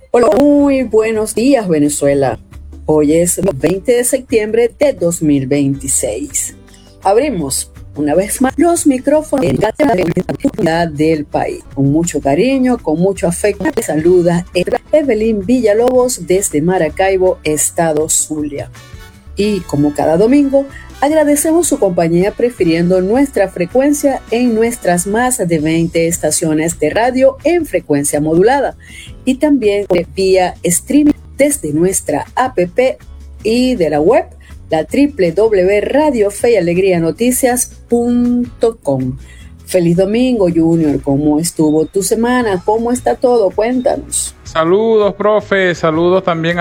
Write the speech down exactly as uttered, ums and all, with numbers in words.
Hola, muy buenos días, Venezuela. Hoy es veinte de septiembre de dos mil veintiséis. Abrimos una vez más los micrófonos en la comunidad del país. Con mucho cariño, con mucho afecto, te saluda Evelyn Villalobos desde Maracaibo, estado Zulia. Y como cada domingo, agradecemos su compañía prefiriendo nuestra frecuencia en nuestras más de veinte estaciones de radio en frecuencia modulada y también vía streaming desde nuestra app y de la web, la doble u doble u doble u punto radio fe y alegría noticias punto com. Feliz domingo, Junior. ¿Cómo estuvo tu semana? ¿Cómo está todo? Cuéntanos. Saludos, profe. Saludos también